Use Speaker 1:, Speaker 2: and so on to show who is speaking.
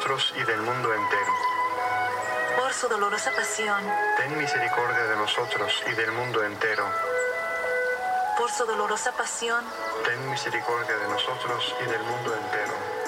Speaker 1: nosotros y del mundo entero.
Speaker 2: Por su dolorosa pasión,
Speaker 1: Ten misericordia de nosotros y del mundo entero.
Speaker 2: por su dolorosa pasión,
Speaker 1: Ten misericordia de nosotros y del mundo entero.